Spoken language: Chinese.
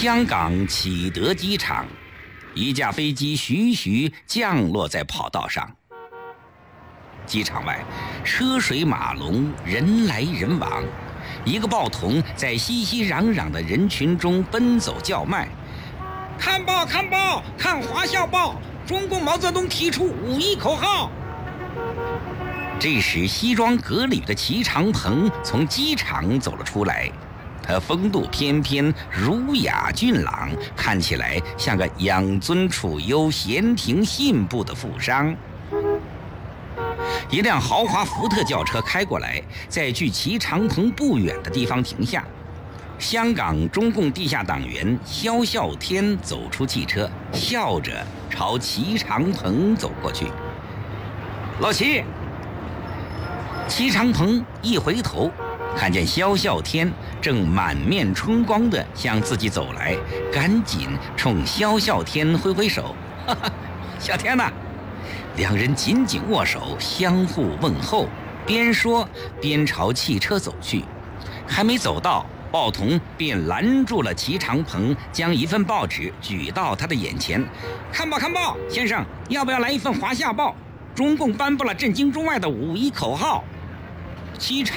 香港启德机场，一架飞机徐徐降落在跑道上。机场外车水马龙，人来人往，一个报童在熙熙攘攘的人群中奔走叫卖：“看报看报，看华校报，中共毛泽东提出5·1口号。”这时西装革履的齐长鹏从机场走了出来，他风度翩翩，儒雅俊朗，看起来像个养尊处优、闲庭信步的富商。一辆豪华福特轿车开过来，在距齐长鹏不远的地方停下。香港中共地下党员萧啸天走出汽车，笑着朝齐长鹏走过去。老齐。齐长鹏一回头，看见萧啸天正满面春光地向自己走来，赶紧冲萧啸天挥挥手：“哈哈，小天呐！”两人紧紧握手，相互问候，边说边朝汽车走去。还没走到，报童便拦住了齐长鹏，将一份报纸举到他的眼前：“看报看报，先生，要不要来一份华夏报？中共颁布了震惊中外的5·1口号。”齐长